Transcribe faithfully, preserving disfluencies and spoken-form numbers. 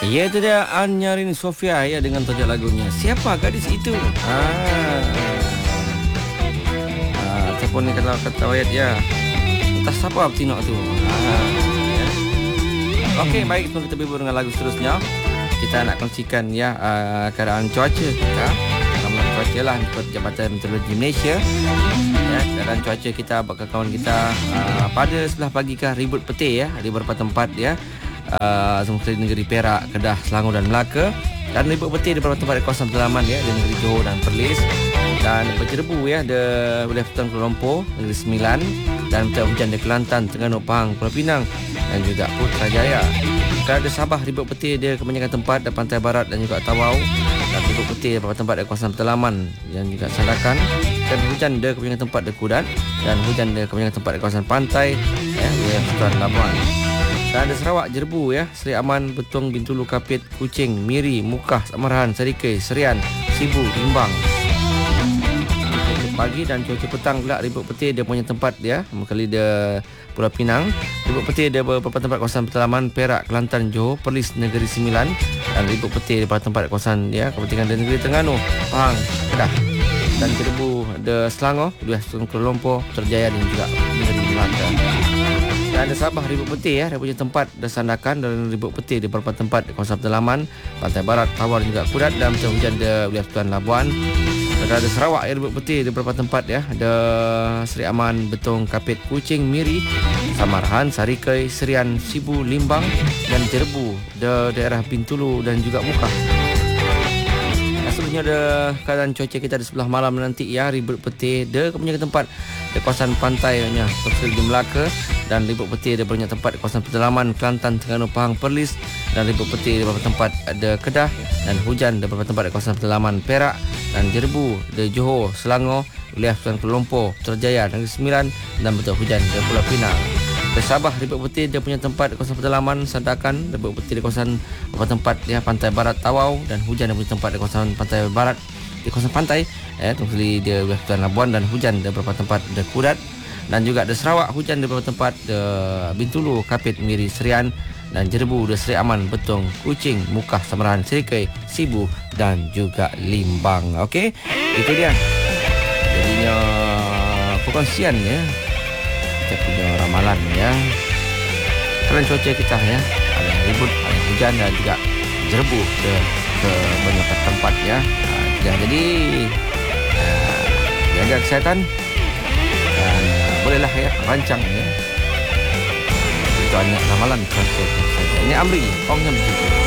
Ya, itu dia Anyarin Sofia ya dengan tajuk lagunya Siapa Gadis Itu. Ah, ah ataupun ni kalau kata ayat ya, entah siapa betina tu. Ah, ya. Okey, baik, sebelum kita berhubung dengan lagu seterusnya, kita nak kongsikan ya uh, keadaan cuaca kita. Ramalan cuaca lah ikut Jabatan Meteorologi Malaysia. Ya, keadaan cuaca kita bakal kawan kita uh, pada sebelah pagi kah ribut petir ya di beberapa tempat ya. Uh, seperti negeri Perak, Kedah, Selangor dan Melaka, dan ribut petir di beberapa tempat di kawasan pedalaman ya di negeri Johor dan Perlis, dan berjerebu ya di wilayah Petang Kuala Lumpur, negeri Sembilan, dan petir hujan di Kelantan, Terengganu, Pahang, Pulau Pinang dan juga Putrajaya. Kalau ada Sabah ribut petir di kebanyakan tempat di pantai barat dan juga Tawau, dan ribut petir di beberapa tempat di kawasan pedalaman dan juga Sandakan, dan hujan di kebanyakan tempat di Kudat, dan hujan di kebanyakan tempat di kawasan pantai ya wilayah Sultan Labuan. Dan ada Sarawak jerebu ya, Seri Aman, Betong, Bintulu, Kapit, Kuching, Miri, Mukah, Samarahan, Serikei, Serian, Sibu, Limbang. Cuaca pagi dan cuaca petang pula ribut petir dia punya tempat dia, kali dia Pulau Pinang, ribut petir dia beberapa tempat kawasan pedalaman Perak, Kelantan, Johor, Perlis, negeri Sembilan, dan ribut petir di beberapa tempat kawasan ya kepentingan di negeri Terengganu, Pahang, Kedah, dan jerebu di Selangor, wilayah Kuala Lumpur, Putrajaya dan juga negeri Melaka. Dan ada Sabah ribut petir ya, dia punya tempat di Sandakan, dan ribut petir di beberapa tempat di kawasan pedalaman pantai barat, Tawau dan juga Kudat, dan petir hujan di wilayah Sultan Labuan. Dan ada Sarawak yang ribut petir di beberapa tempat ya, ada Seri Aman, Betong, Kapit, Kuching, Miri, Samarahan, Sarikei, Serian, Sibu, Limbang, dan jerebu di daerah Bintulu dan juga Mukah. Sebenarnya ada keadaan cuaca kita di sebelah malam nanti ya, ribut petir di kebanyakan tempat di kawasan pantainya seperti di Melaka, dan ribut petir di banyak tempat di kawasan pedalaman Kelantan, Terengganu, Pahang, Perlis, dan ribut petir di beberapa tempat di Kedah, dan hujan di beberapa tempat di kawasan pedalaman Perak, dan jerebu di Johor, Selangor, wilayah Sultan Kuala Lumpur, Putrajaya, Negeri Sembilan, dan betul hujan di Pulau Pinang. Di Sabah ribut petir dia punya tempat di kawasan pedalaman Sandakan, ribut petir di kawasan beberapa tempat ya pantai barat Tawau, dan hujan di punya tempat di kawasan pantai barat di kawasan pantai eh tungkali di wilayah Sultan Labuan, dan hujan di beberapa tempat di Kudat, dan juga di Sarawak hujan di beberapa tempat di Bintulu, Kapit, Miri, Serian, dan jerebu di Seri Aman, Betong, Kuching, Mukah, Samarahan, Serikei, Sibu dan juga Limbang. Okey, itu dia jadinya perkongsian ya kita punya ramalan ya. Keadaan cuaca kita ya, ada ribut, ada hujan dan juga jerebu ke, ke banyak tempat ya. Ya jadi uh, jaga kesihatan dan uh, bolehlah ya rancang ya. Itu hanya ramalan cuaca. Ini Amri, Ong yang bercerita.